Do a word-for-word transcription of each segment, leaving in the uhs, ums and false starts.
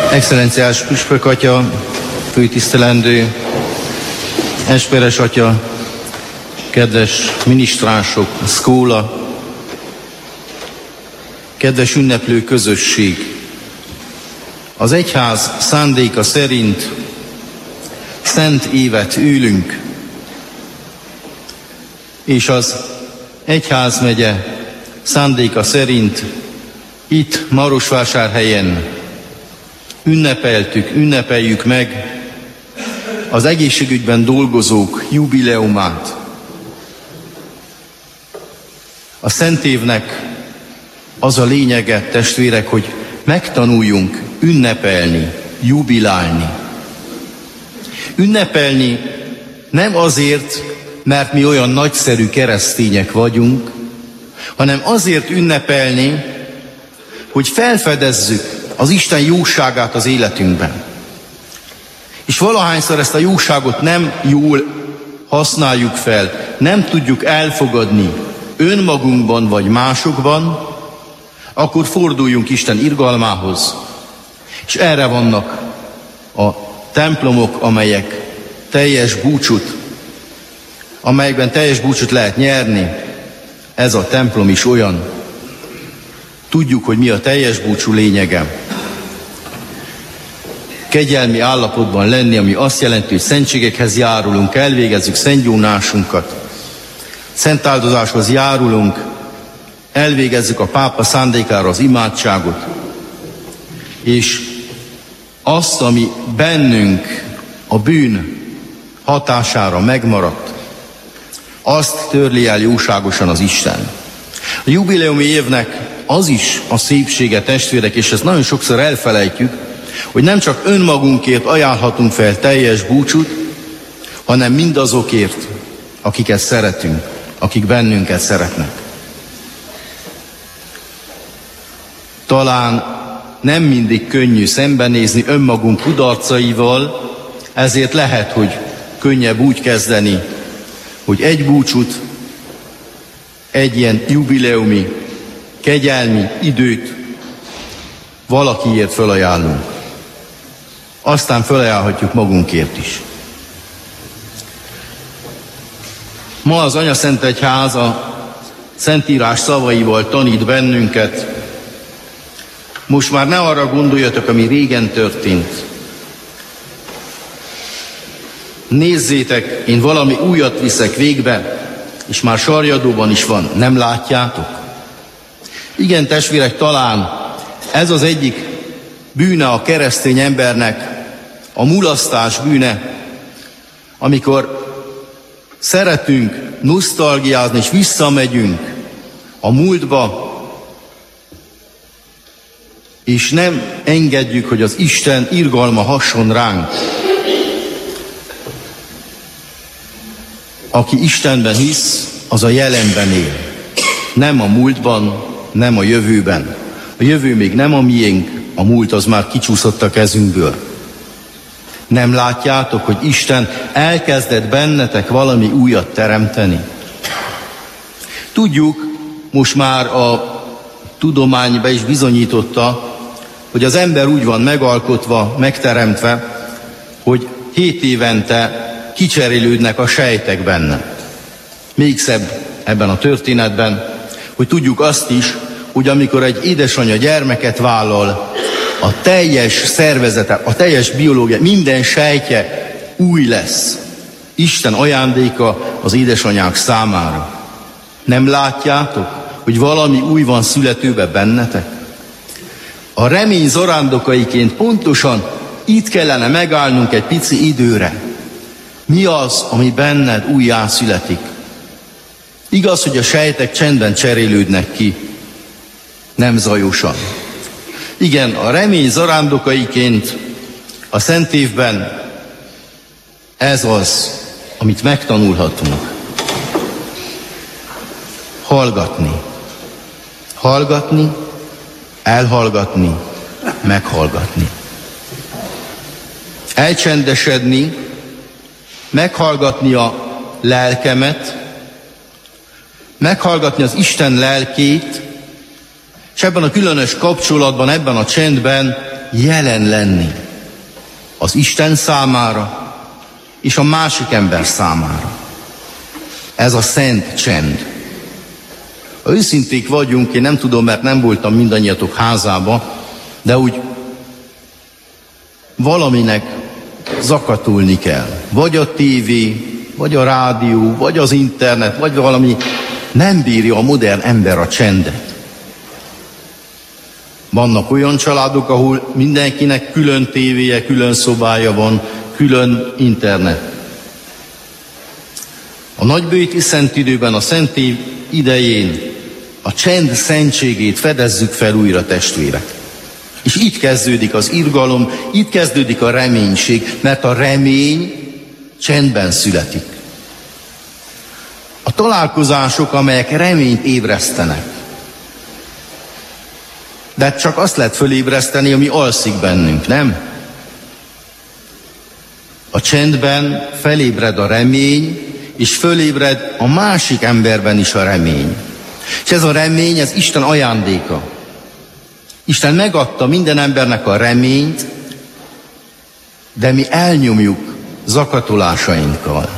Excellenciás Püspök atya, főtisztelendő, Esperes atya, kedves minisztránsok, szkóla, kedves ünneplő közösség! Az egyház szándéka szerint szent évet ülünk, és az egyházmegye szándéka szerint itt Marosvásárhelyen ünnepeltük, ünnepeljük meg az egészségügyben dolgozók jubileumát. A szent évnek az a lényege, testvérek, hogy megtanuljunk ünnepelni, jubilálni. Ünnepelni nem azért, mert mi olyan nagyszerű keresztények vagyunk, hanem azért ünnepelni, hogy felfedezzük az Isten jóságát az életünkben. És valahányszor ezt a jóságot nem jól használjuk fel, nem tudjuk elfogadni önmagunkban vagy másokban, akkor forduljunk Isten irgalmához. És erre vannak a templomok, amelyek teljes búcsút, amelyekben teljes búcsút lehet nyerni. Ez a templom is olyan. Tudjuk, hogy mi a teljes búcsú lényege. Kegyelmi állapotban lenni, ami azt jelenti, hogy szentségekhez járulunk, elvégezzük szentgyónásunkat, szentáldozáshoz járulunk, elvégezzük a pápa szándékára az imádságot, és azt, ami bennünk a bűn hatására megmaradt, azt törli el jóságosan az Isten. A jubileumi évnek az is a szépsége, testvérek, és ezt nagyon sokszor elfelejtjük, hogy nem csak önmagunkért ajánlhatunk fel teljes búcsút, hanem mindazokért, akiket szeretünk, akik bennünket szeretnek. Talán nem mindig könnyű szembenézni önmagunk kudarcaival, ezért lehet, hogy könnyebb úgy kezdeni, hogy egy búcsút, egy ilyen jubileumi, kegyelmi időt valakiért felajánlunk. Aztán felajánlhatjuk magunkért is. Ma az Anyaszentegyház a Szentírás szavaival tanít bennünket. Most már ne arra gondoljatok, ami régen történt. Nézzétek, én valami újat viszek végbe, és már sarjadóban is van, nem látjátok? Igen, testvérek, talán ez az egyik bűne a keresztény embernek, a mulasztás bűne, amikor szeretünk nosztalgiázni, és visszamegyünk a múltba, és nem engedjük, hogy az Isten irgalma hasson ránk. Aki Istenben hisz, az a jelenben él. Nem a múltban, nem a jövőben. A jövő még nem a miénk, a múlt az már kicsúszott a kezünkből. Nem látjátok, hogy Isten elkezdett bennetek valami újat teremteni? Tudjuk, most már a tudomány be is bizonyította, hogy az ember úgy van megalkotva, megteremtve, hogy hét évente kicserélődnek a sejtek benne. Még szebb ebben a történetben, hogy tudjuk azt is, hogy amikor egy édesanyja gyermeket vállal, a teljes szervezete, a teljes biológia, minden sejtje új lesz. Isten ajándéka az édesanyák számára. Nem látjátok, hogy valami új van születőbe bennetek? A remény zarándokaiként pontosan itt kellene megállnunk egy pici időre. Mi az, ami benned újjá születik? Igaz, hogy a sejtek csendben cserélődnek ki, nem zajosan. Igen, a remény zarándokaiként a Szent Évben ez az, amit megtanulhatunk. Hallgatni. Hallgatni, elhallgatni, meghallgatni. Elcsendesedni, meghallgatni a lelkemet, meghallgatni az Isten lelkét, és ebben a különös kapcsolatban, ebben a csendben jelen lenni az Isten számára és a másik ember számára. Ez a szent csend. Ha őszinték vagyunk, én nem tudom, mert nem voltam mindannyiatok házába, de úgy valaminek zakatolni kell. Vagy a tévé, vagy a rádió, vagy az internet, vagy valami. Nem bírja a modern ember a csendet. Vannak olyan családok, ahol mindenkinek külön tévéje, külön szobája van, külön internet. A nagybőjti szentidőben, a szentév idején a csend szentségét fedezzük fel újra, testvérek. És itt kezdődik az irgalom, itt kezdődik a reménység, mert a remény csendben születik. A találkozások, amelyek reményt ébresztenek. De csak azt lehet fölébreszteni, ami alszik bennünk, nem? A csendben felébred a remény, és fölébred a másik emberben is a remény. És ez a remény, ez Isten ajándéka. Isten megadta minden embernek a reményt, de mi elnyomjuk zakatolásainkkal.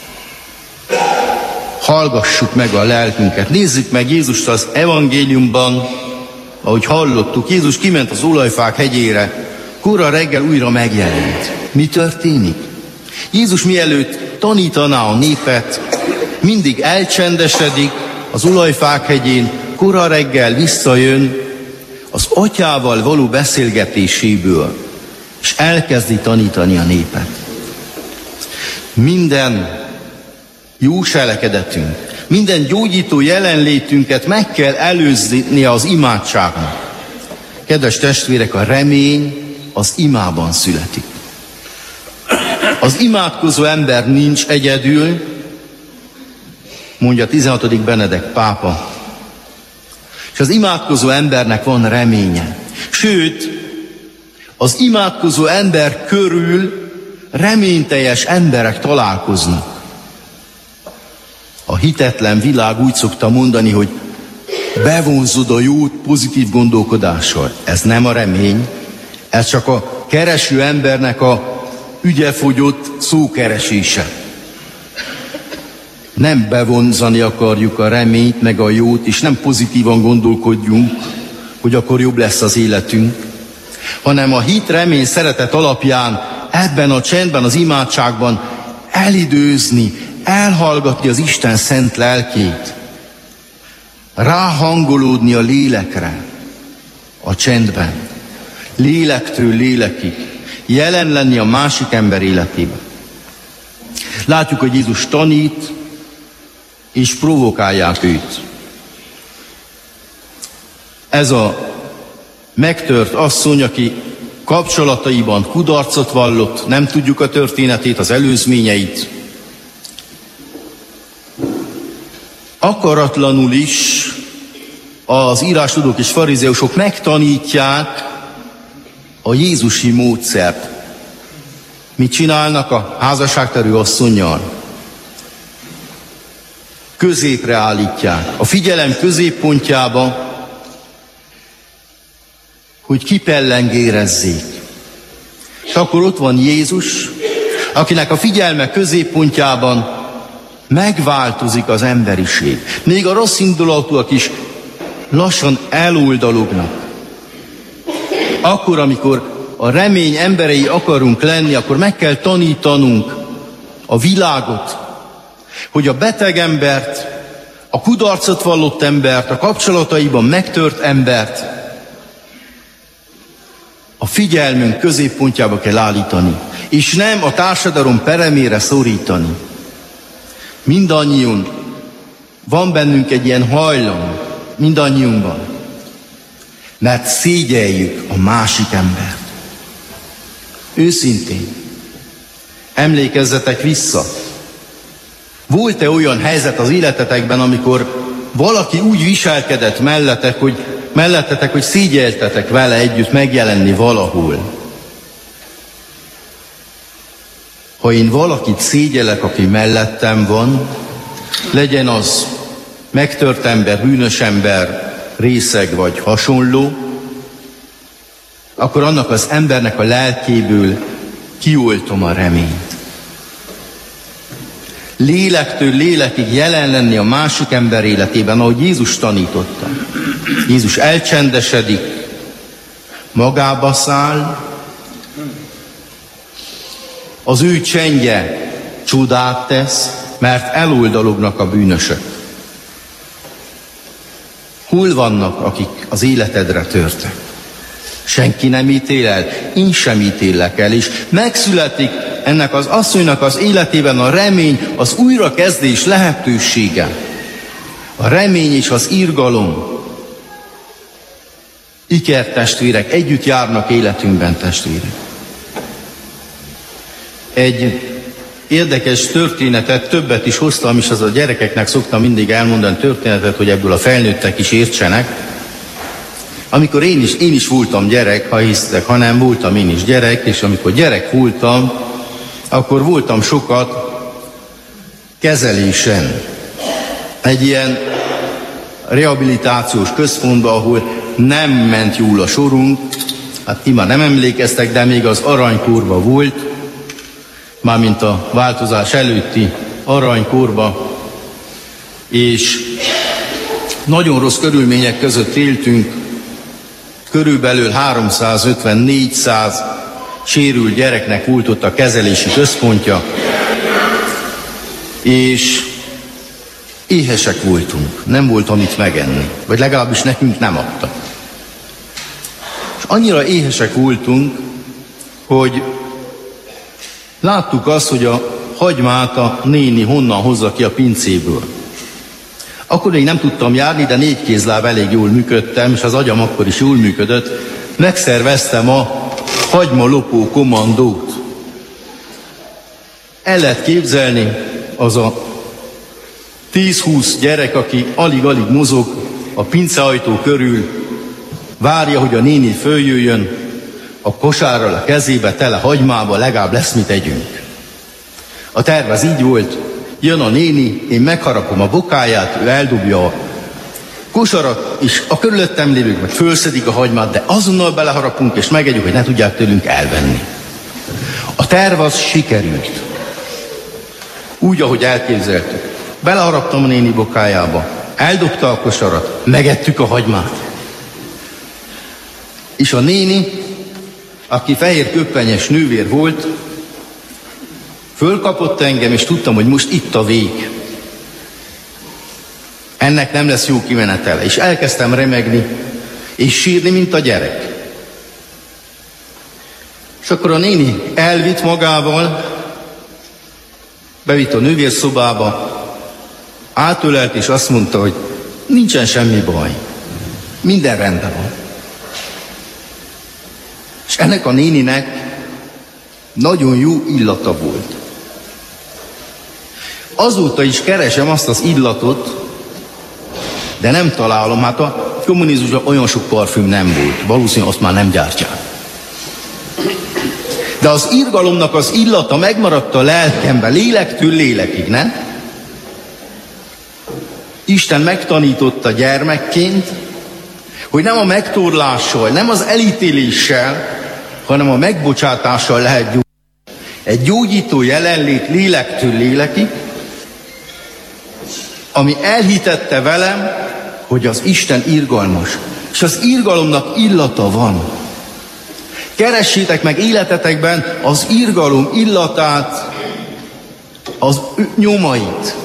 Hallgassuk meg a lelkünket, nézzük meg Jézust az evangéliumban, ahogy hallottuk, Jézus kiment az olajfák hegyére, kora reggel újra megjelent. Mi történik? Jézus mielőtt tanítaná a népet, mindig elcsendesedik az olajfák hegyén, kora reggel visszajön az atyával való beszélgetéséből, és elkezdi tanítani a népet. Minden jó cselekedetünk, minden gyógyító jelenlétünket meg kell előzni az imádságnak. Kedves testvérek, a remény az imában születik. Az imádkozó ember nincs egyedül, mondja tizenhatodik Benedek pápa. És az imádkozó embernek van reménye. Sőt, az imádkozó ember körül reményteljes emberek találkoznak. A hitetlen világ úgy szokta mondani, hogy bevonzod a jót pozitív gondolkodással. Ez nem a remény, ez csak a kereső embernek a ügyefogyott szókeresése. Nem bevonzani akarjuk a reményt, meg a jót, és nem pozitívan gondolkodjunk, hogy akkor jobb lesz az életünk, hanem a hit, remény, szeretet alapján ebben a csendben, az imádságban elidőzni, elhallgatni az Isten szent lelkét, ráhangolódni a lélekre, a csendben, lélektől lélekig, jelen lenni a másik ember életében. Látjuk, hogy Jézus tanít, és provokálják őt. Ez a megtört asszony, aki kapcsolataiban kudarcot vallott, nem tudjuk a történetét, az előzményeit. Akaratlanul is az írástudók és farizeusok megtanítják a jézusi módszert. Mit csinálnak a házasságtörő asszonnyal? Középre állítják, a figyelem középpontjába, hogy kipellengérezzék. És akkor ott van Jézus, akinek a figyelme középpontjában megváltozik az emberiség. Még a rossz indulatúak is lassan eloldalognak. Akkor, amikor a remény emberei akarunk lenni, akkor meg kell tanítanunk a világot, hogy a beteg embert, a kudarcot vallott embert, a kapcsolataiban megtört embert a figyelmünk középpontjába kell állítani, és nem a társadalom peremére szorítani. Mindannyiunk, van bennünk egy ilyen hajlam, mindannyiunkban, mert szégyeljük a másik embert. Őszintén, emlékezzetek vissza, volt-e olyan helyzet az életetekben, amikor valaki úgy viselkedett mellettek, hogy, mellettetek, hogy szégyeltetek vele együtt megjelenni valahol? Ha én valakit szégyellek, aki mellettem van, legyen az megtört ember, bűnös ember, részeg vagy hasonló, akkor annak az embernek a lelkéből kioltom a reményt. Lélektől lélekig jelen lenni a másik ember életében, ahogy Jézus tanította. Jézus elcsendesedik, magába száll, az ő csendje csodát tesz, mert eloldalognak a bűnösök. Hol vannak, akik az életedre törtek? Senki nem ítél el, én sem ítélek el, és megszületik ennek az asszonynak az életében a remény, az újrakezdés lehetősége. A remény és az irgalom. Ikertestvérek, együtt járnak életünkben, testvérek. Egy érdekes történetet, többet is hoztam, és az a gyerekeknek szoktam mindig elmondani történetet, hogy ebből a felnőttek is értsenek. Amikor én is, én is voltam gyerek, ha hisztek, ha nem, voltam én is gyerek, és amikor gyerek voltam, akkor voltam sokat kezelésen. Egy ilyen rehabilitációs központban, ahol nem ment jól a sorunk, hát ti már nem emlékeztek, de még az aranykorba volt, mármint a változás előtti aranykorba, és nagyon rossz körülmények között éltünk, körülbelül háromszázötven-négyszáz sérült gyereknek volt ott a kezelési központja, és éhesek voltunk, nem volt amit megenni, vagy legalábbis nekünk nem adtak. És annyira éhesek voltunk, hogy láttuk azt, hogy a hagymát a néni honnan hozza ki a pincéből. Akkor még nem tudtam járni, de négy kézláb elég jól működtem, és az agyam akkor is jól működött. Megszerveztem a hagymalopó kommandót. El lehet képzelni, az a tíz-húsz gyerek, aki alig-alig mozog a pinceajtó körül, várja, hogy a néni följöjjön, a kosárral a kezébe, tele hagymába, legalább lesz mit együnk. A terv az így volt, jön a néni, én megharakom a bokáját, ő eldobja a kosarat, és a körülöttem lévők meg fölszedik a hagymát, de azonnal beleharapunk, és megegyük, hogy ne tudják tőlünk elvenni. A terv az sikerült. Úgy, ahogy elképzeltük. Beleharaptam a néni bokájába, eldobta a kosarat, megettük a hagymát. És a néni, aki fehér köppenyes nővér volt, fölkapott engem, és tudtam, hogy most itt a vég. Ennek nem lesz jó kimenetele. És elkezdtem remegni, és sírni, mint a gyerek. És akkor a néni elvitt magával, bevitt a nővérszobába, átölelt, és azt mondta, hogy nincsen semmi baj, minden rendben van. És ennek a néninek nagyon jó illata volt. Azóta is keresem azt az illatot, de nem találom. Hát a kommunizmusban olyan sok parfüm nem volt. Valószínűleg azt már nem gyártják. De az irgalomnak az illata megmaradt a lelkemben, lélektől lélekig, nem? Isten megtanította gyermekként, hogy nem a megtorlással, nem az elítéléssel, hanem a megbocsátással lehet gyógyítani. Egy gyógyító jelenlét lélektől lélekig, ami elhitette velem, hogy az Isten irgalmas, és az irgalomnak illata van. Keressétek meg életetekben az irgalom illatát, az nyomait.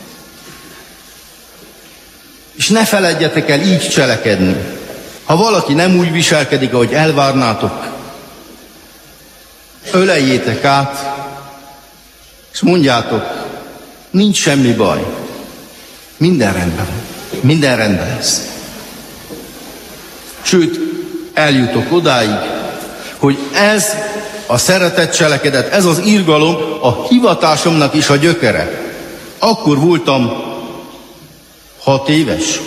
És ne feledjetek el így cselekedni. Ha valaki nem úgy viselkedik, ahogy elvárnátok, öleljétek át, és mondjátok, nincs semmi baj. Minden rendben van. Minden rendben lesz. Sőt, eljutok odáig, hogy ez a szeretet cselekedet, ez az irgalom a hivatásomnak is a gyökere. Akkor voltam hat éves,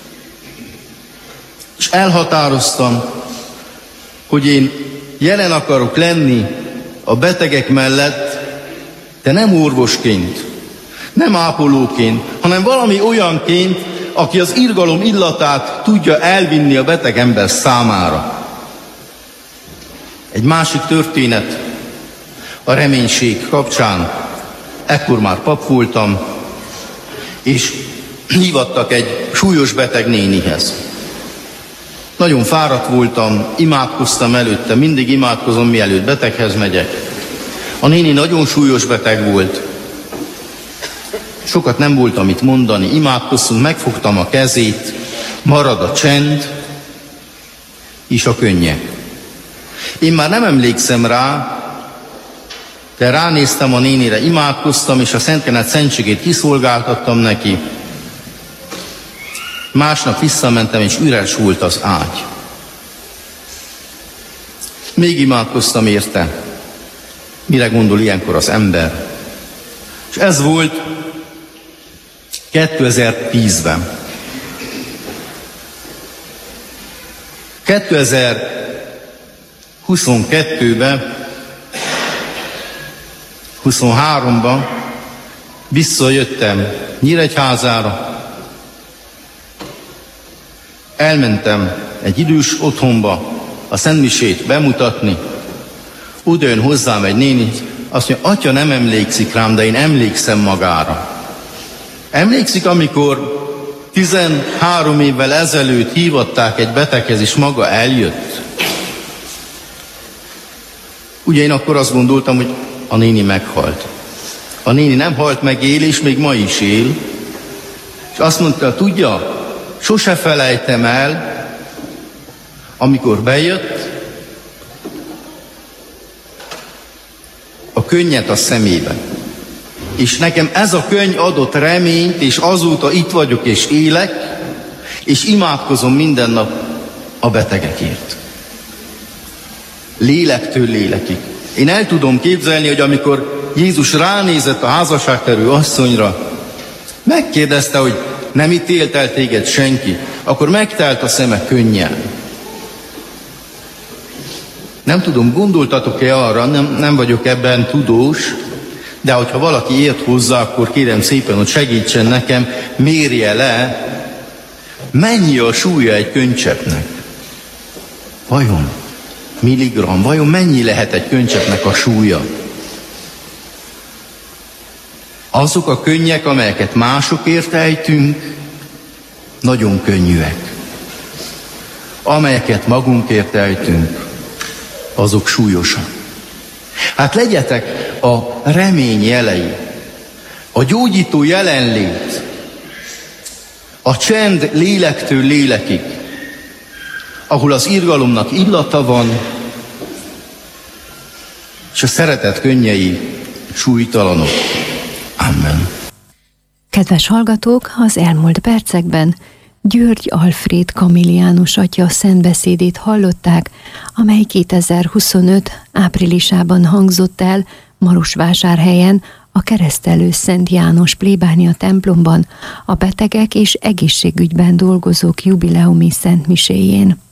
és elhatároztam, hogy én jelen akarok lenni a betegek mellett, de nem orvosként, nem ápolóként, hanem valami olyanként, aki az irgalom illatát tudja elvinni a beteg ember számára. Egy másik történet a reménység kapcsán. Ekkor már pap voltam, és hívattak egy súlyos beteg nénihez. Nagyon fáradt voltam, imádkoztam előtte, mindig imádkozom, mielőtt beteghez megyek. A néni nagyon súlyos beteg volt. Sokat nem volt, amit mondani, imádkoztunk, megfogtam a kezét, marad a csend és a könnyek. Én már nem emlékszem rá, de ránéztem a nénire, imádkoztam, és a Szentkenet szentségét kiszolgáltattam neki. Másnap visszamentem, és üres volt az ágy. Még imádkoztam érte. Mire gondol ilyenkor az ember? És ez volt kétezer-tízben. kétezer-huszonkettőben, huszonháromban visszajöttem Nyíregyházára, elmentem egy idős otthonba a szentmisét bemutatni, oda jön hozzám egy néni, azt mondja, atya nem emlékszik rám, de én emlékszem magára. Emlékszik, amikor tizenhárom évvel ezelőtt hívatták egy beteghez, és maga eljött? Ugye én akkor azt gondoltam, hogy a néni meghalt. A néni nem halt meg, él, és még ma is él. És azt mondta, tudja, sose felejtem el, amikor bejött, a könnyet a szemében. És nekem ez a könny adott reményt, és azóta itt vagyok és élek, és imádkozom minden nap a betegekért. Lélektől lélekig. Én el tudom képzelni, hogy amikor Jézus ránézett a házasságterű asszonyra, megkérdezte, hogy nem ítélt el téged senki, akkor megtelt a szeme könnyel. Nem tudom, gondoltatok-e arra, nem, nem vagyok ebben tudós, de hogyha valaki ért hozzá, akkor kérem szépen, hogy segítsen nekem, mérje le, mennyi a súlya egy könycseppnek. Vajon milligram, vajon mennyi lehet egy könycseppnek a súlya? Azok a könnyek, amelyeket másokért ejtünk, nagyon könnyűek. Amelyeket magunkért ejtünk, azok súlyosak. Hát legyetek a remény jelei, a gyógyító jelenlét, a csend lélektől lélekig, ahol az irgalomnak illata van, és a szeretet könnyei súlytalanok. Amen. Kedves hallgatók, az elmúlt percekben György Alfréd kamiliánus atya szentbeszédét hallották, amely kétezer-huszonöt áprilisában hangzott el Marosvásárhelyen, a Keresztelő Szent János plébánia templomban, a betegek és egészségügyben dolgozók jubileumi szentmiséjén.